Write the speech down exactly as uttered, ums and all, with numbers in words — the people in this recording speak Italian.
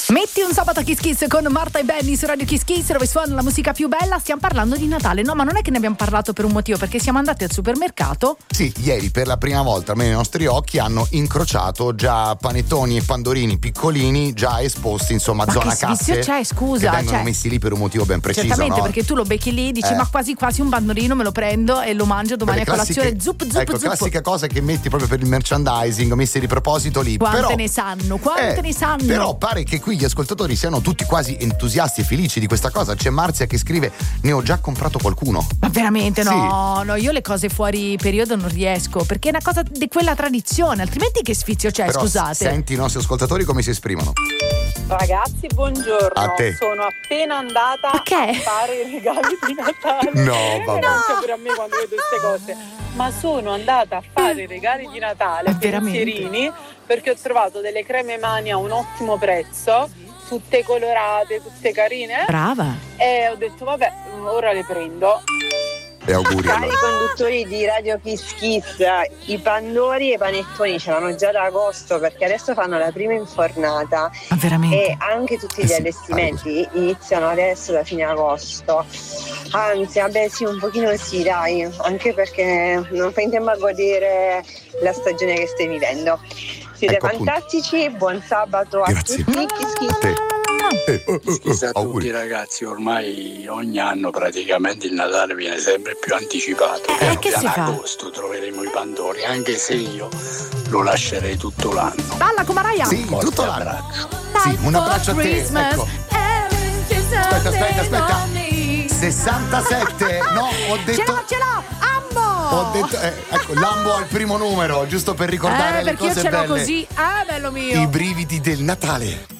Metti un sabato a Kiss Kiss con Marta e Benny su Radio Kiss Kiss, dove suona la musica più bella. Stiamo parlando di Natale. No, ma non è che ne abbiamo parlato per un motivo, perché siamo andati al supermercato. Sì, ieri per la prima volta, almeno i nostri occhi hanno incrociato già panettoni e pandorini piccolini già esposti, insomma, ma zona che sfizio casse, c'è, scusa, che vengono cioè, messi lì per un motivo ben preciso, certamente, no? perché tu lo becchi lì, dici Eh. ma quasi quasi un bandolino me lo prendo e lo mangio domani Quelle a colazione. classiche- Zup zup ecco, zup. classica cosa che metti proprio per il merchandising, messi di proposito lì. Quante Però, ne sanno, quante eh, ne sanno. Però pare che qui gli ascoltatori siano tutti quasi entusiasti e felici di questa cosa. C'è Marzia che scrive: ne ho già comprato qualcuno. Ma veramente no, Sì. no, io le cose fuori periodo non riesco, perché è una cosa di quella tradizione, altrimenti che sfizio c'è, Però scusate. senti i nostri ascoltatori come si esprimono. Ragazzi, buongiorno. A te. Sono appena andata Ma che? a fare i regali di Natale. No, vabbè. Anche pure a me quando vedo queste cose. Ma sono andata a fare i regali di Natale, Ma veramente? pensierini, perché ho trovato delle creme mani a un ottimo prezzo, tutte colorate, tutte carine. Brava. E ho detto, vabbè, ora le prendo. E auguri. Cari allora. conduttori di Radio Kiss Kiss, i pandori e i panettoni ce l'hanno già da agosto, perché adesso fanno la prima infornata Ma veramente. e anche tutti Eh gli sì, allestimenti iniziano adesso da fine agosto. Anzi, vabbè sì, un pochino sì, dai, anche perché non fai in tempo a godere la stagione che stai vivendo. Siete Ecco, appunto. fantastici, buon sabato a Grazie. tutti. Kiss Kiss. Te. Eh, oh, oh, oh, Chissà a tutti auguri. ragazzi, ormai ogni anno praticamente il Natale viene sempre più anticipato. Eh, Piano che si piano fa? a agosto troveremo i pandori, anche se io lo lascerei tutto l'anno. Balla come Mariah. Sì, Forte tutto l'anno. abbraccio. Sì, un abbraccio a te. Ecco. Aspetta, aspetta, aspetta. sessantasette. No, ho Ce detto. l'ho, ce l'ho, ambo. Ho detto, eh, ecco, Lambo al primo numero, giusto per ricordare Eh, le perché io cose ce l'ho belle. così. Ah, bello mio. I brividi del Natale.